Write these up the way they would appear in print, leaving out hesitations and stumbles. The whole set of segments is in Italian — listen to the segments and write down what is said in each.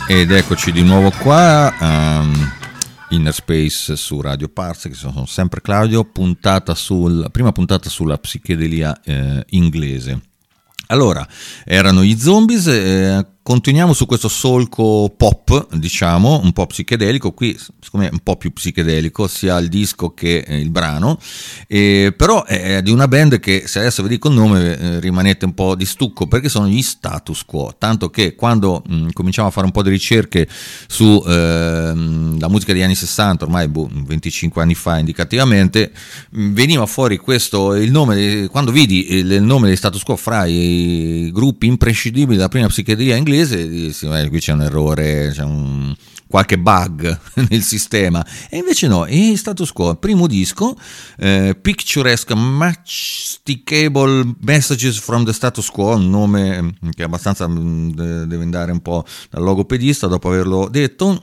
Ed eccoci di nuovo qua, Inner Space su Radio Parsec, sono sempre Claudio, prima puntata sulla psichedelia inglese. Allora, erano gli Zombies, continuiamo su questo solco pop, diciamo, un po' psichedelico, qui secondo me è un po' più psichedelico sia il disco che il brano, però è di una band che, se adesso vi dico il nome, rimanete un po' di stucco, perché sono gli Status Quo, tanto che quando cominciamo a fare un po' di ricerche su la musica degli anni 60, ormai 25 anni fa indicativamente, veniva fuori questo, il nome, quando vidi il nome degli Status Quo fra i gruppi imprescindibili della prima psichedelia inglese, dissi, qui c'è un errore, c'è qualche bug nel sistema, e invece no, i Status Quo, primo disco, Picturesque Masticable Messages from the Status Quo, un nome che abbastanza deve andare un po' dal logopedista dopo averlo detto.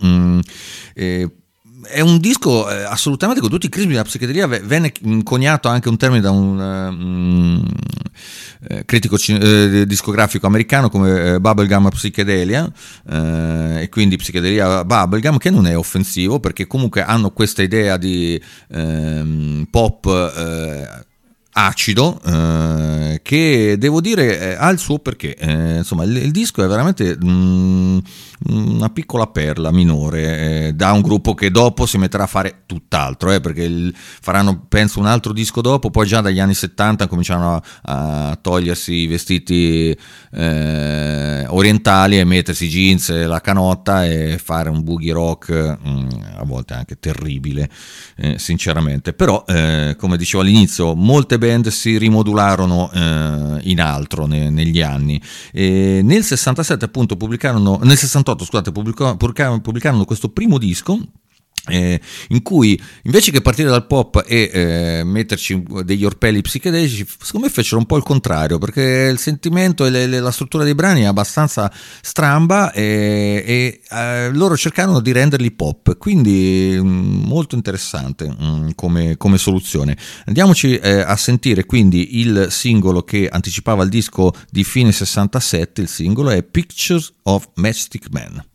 È un disco assolutamente con tutti i crismi della psichedelia. Venne coniato anche un termine da un critico discografico americano come bubblegum psychedelia, e quindi psichedelia bubblegum, che non è offensivo perché comunque hanno questa idea di pop acido, che devo dire ha il suo perché, insomma il disco è veramente una piccola perla minore, da un gruppo che dopo si metterà a fare tutt'altro, perché faranno penso un altro disco dopo, poi già dagli anni 70 cominciano a togliersi i vestiti orientali e mettersi jeans e la canotta e fare un boogie rock a volte anche terribile, sinceramente, però come dicevo all'inizio, molte band si rimodularono in altro negli anni, e nel 67 appunto nel 68 pubblicarono questo primo disco, in cui invece che partire dal pop e metterci degli orpelli psichedelici, secondo me fecero un po' il contrario, perché il sentimento e la struttura dei brani è abbastanza stramba, e loro cercarono di renderli pop, quindi molto interessante come soluzione. Andiamoci a sentire quindi il singolo che anticipava il disco di fine 67. Il singolo è Pictures of Matchstick Men.